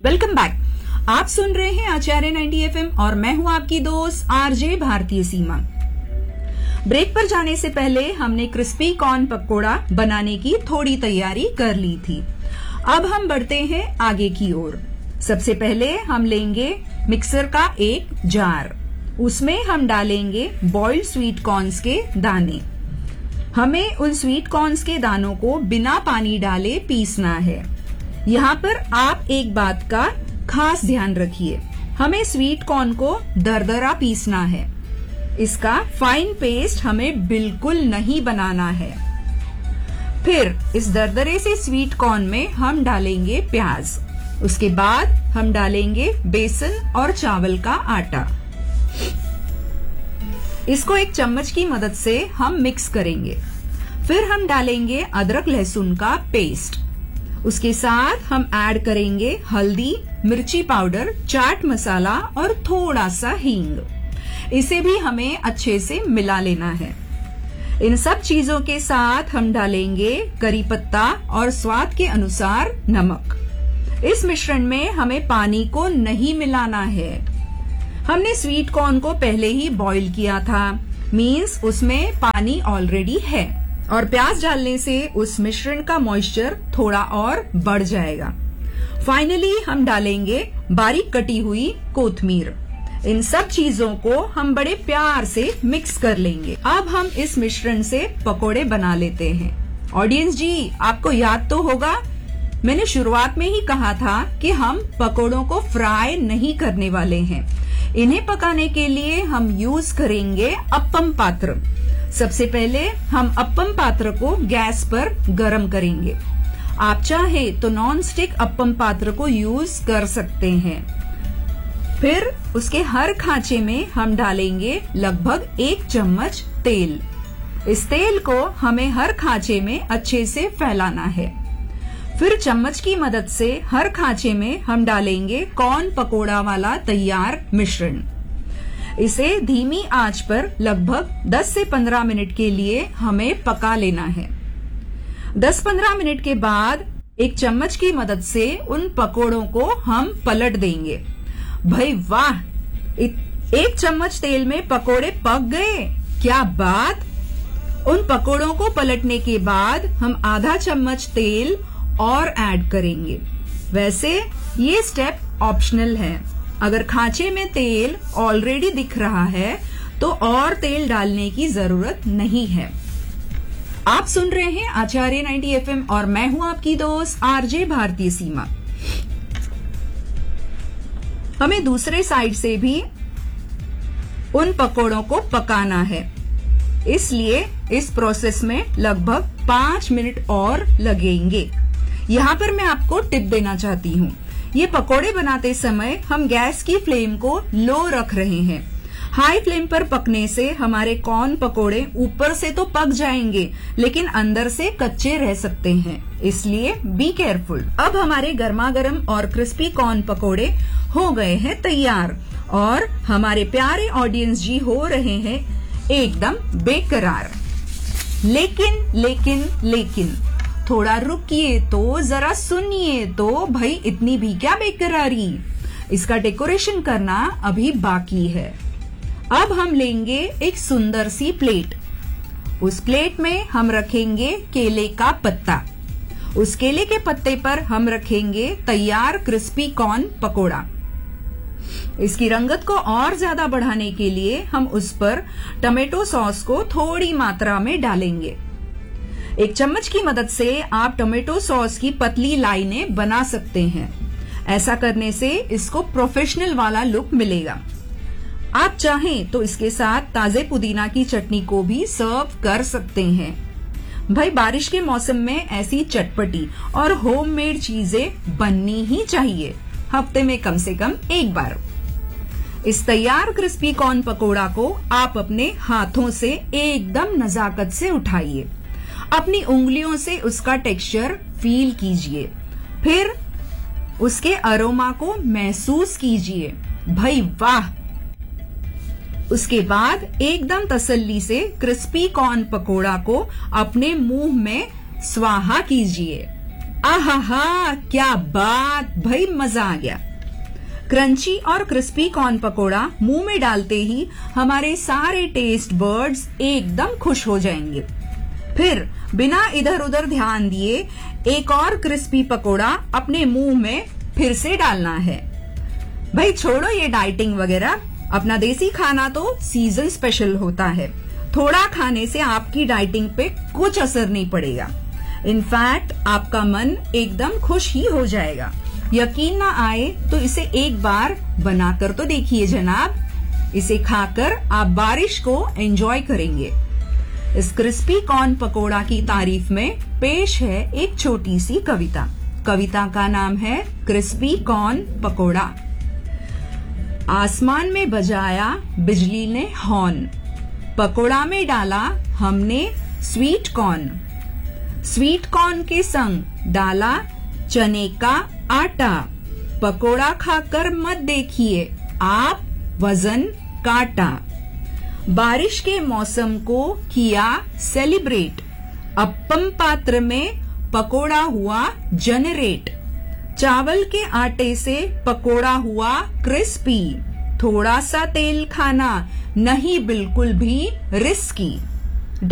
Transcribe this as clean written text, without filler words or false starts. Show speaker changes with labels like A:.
A: Welcome back. आप सुन रहे हैं आचार्य 90 एफएम और मैं हूं आपकी दोस्त आरजे भारतीय सीमा। ब्रेक पर जाने से पहले हमने क्रिस्पी कॉर्न पकोड़ा बनाने की थोड़ी तैयारी कर ली थी। अब हम बढ़ते हैं आगे की ओर। सबसे पहले हम लेंगे मिक्सर का एक जार, उसमें हम डालेंगे बॉइल्ड स्वीट कॉर्न्स के दाने। हमें उन स्वीट कॉर्न्स के दानों को बिना पानी डाले पीसना है। यहाँ पर आप एक बात का खास ध्यान रखिए, हमें स्वीट कॉर्न को दरदरा पीसना है। इसका फाइन पेस्ट हमें बिल्कुल नहीं बनाना है। फिर इस दरदरे से स्वीट कॉर्न में हम डालेंगे प्याज। उसके बाद हम डालेंगे बेसन और चावल का आटा। इसको एक चम्मच की मदद से हम मिक्स करेंगे। फिर हम डालेंगे अदरक लहसुन का पेस्ट। उसके साथ हम ऐड करेंगे हल्दी, मिर्ची पाउडर, चाट मसाला और थोड़ा सा हींग। इसे भी हमें अच्छे से मिला लेना है। इन सब चीजों के साथ हम डालेंगे करी पत्ता और स्वाद के अनुसार नमक। इस मिश्रण में हमें पानी को नहीं मिलाना है। हमने स्वीट कॉर्न को पहले ही बॉईल किया था, मींस उसमें पानी ऑलरेडी है और प्याज डालने से उस मिश्रण का मॉइस्चर थोड़ा और बढ़ जाएगा। फाइनली हम डालेंगे बारीक कटी हुई कोथमीर। इन सब चीजों को हम बड़े प्यार से मिक्स कर लेंगे। अब हम इस मिश्रण से पकोड़े बना लेते हैं। ऑडियंस जी, आपको याद तो होगा, मैंने शुरुआत में ही कहा था कि हम पकोड़ों को फ्राई नहीं करने वाले हैं। इन्हें पकाने के लिए हम यूज करेंगे अप्पम पात्र। सबसे पहले हम अप्पम पात्र को गैस पर गरम करेंगे। आप चाहे तो नॉन स्टिक अप्पम पात्र को यूज कर सकते हैं। फिर उसके हर खांचे में हम डालेंगे लगभग 1 चम्मच तेल। इस तेल को हमें हर खांचे में अच्छे से फैलाना है। फिर चम्मच की मदद से हर खांचे में हम डालेंगे कॉर्न पकोड़ा वाला तैयार मिश्रण। इसे धीमी आंच पर लगभग 10 से 15 मिनट के लिए हमें पका लेना है। 10-15 मिनट के बाद एक चम्मच की मदद से उन पकोड़ों को हम पलट देंगे। भाई वाह, 1 चम्मच तेल में पकोड़े पक गए, क्या बात। उन पकोड़ों को पलटने के बाद हम आधा चम्मच तेल और ऐड करेंगे। वैसे ये स्टेप ऑप्शनल है। अगर खांचे में तेल ऑलरेडी दिख रहा है तो और तेल डालने की जरूरत नहीं है। आप सुन रहे हैं आचार्य 90 एफएम और मैं हूं आपकी दोस्त आरजे भारतीय सीमा। हमें दूसरे साइड से भी उन पकोड़ों को पकाना है, इसलिए इस प्रोसेस में लगभग 5 मिनट और लगेंगे। यहाँ पर मैं आपको टिप देना चाहती हूँ। ये पकोड़े बनाते समय हम गैस की फ्लेम को लो रख रहे हैं। हाई फ्लेम पर पकने से हमारे कॉर्न पकोड़े ऊपर से तो पक जाएंगे लेकिन अंदर से कच्चे रह सकते हैं, इसलिए बी केयरफुल। अब हमारे गर्मा गर्म और क्रिस्पी कॉर्न पकोड़े हो गए हैं तैयार और हमारे प्यारे ऑडियंस जी हो रहे हैं एकदम बेकरार। लेकिन थोड़ा रुकिए तो, जरा सुनिए तो, भाई इतनी भी क्या बेकरारी। इसका डेकोरेशन करना अभी बाकी है। अब हम लेंगे एक सुंदर सी प्लेट। उस प्लेट में हम रखेंगे केले का पत्ता। उस केले के पत्ते पर हम रखेंगे तैयार क्रिस्पी कॉर्न पकोड़ा। इसकी रंगत को और ज्यादा बढ़ाने के लिए हम उस पर टमेटो सॉस को थोड़ी मात्रा में डालेंगे। 1 चम्मच की मदद से आप टोमेटो सॉस की पतली लाइनें बना सकते हैं। ऐसा करने से इसको प्रोफेशनल वाला लुक मिलेगा। आप चाहें तो इसके साथ ताजे पुदीना की चटनी को भी सर्व कर सकते हैं। भाई बारिश के मौसम में ऐसी चटपटी और होममेड चीजें बननी ही चाहिए, हफ्ते में कम से कम एक बार। इस तैयार क्रिस्पी कॉर्न पकोड़ा को आप अपने हाथों से एकदम नजाकत से उठाइए। अपनी उंगलियों से उसका टेक्सचर फील कीजिए, फिर उसके अरोमा को महसूस कीजिए। भाई वाह। उसके बाद एकदम तसल्ली से क्रिस्पी कॉर्न पकोड़ा को अपने मुंह में स्वाहा कीजिए। आहा, क्या बात, भाई मजा आ गया। क्रंची और क्रिस्पी कॉर्न पकोड़ा मुंह में डालते ही हमारे सारे टेस्ट बर्ड्स एकदम खुश हो जाएंगे। फिर बिना इधर उधर ध्यान दिए एक और क्रिस्पी पकोड़ा अपने मुंह में फिर से डालना है। भाई छोड़ो ये डाइटिंग वगैरह, अपना देसी खाना तो सीजन स्पेशल होता है। थोड़ा खाने से आपकी डाइटिंग पे कुछ असर नहीं पड़ेगा। इनफैक्ट आपका मन एकदम खुश ही हो जाएगा। यकीन ना आए तो इसे एक बार बनाकर तो देखिए जनाब। इसे खाकर आप बारिश को एंजॉय करेंगे। इस क्रिस्पी कॉर्न पकोड़ा की तारीफ में पेश है एक छोटी सी कविता। कविता का नाम है क्रिस्पी कॉर्न पकोड़ा। आसमान में बजाया बिजली ने हॉर्न, पकोड़ा में डाला हमने स्वीट कॉर्न। स्वीट कॉर्न के संग डाला चने का आटा। पकोड़ा खाकर मत देखिए आप वजन काटा। बारिश के मौसम को किया सेलिब्रेट। अप्पम पात्र में पकोड़ा हुआ जनरेट। चावल के आटे से पकोड़ा हुआ क्रिस्पी। थोड़ा सा तेल खाना नहीं बिल्कुल भी रिस्की।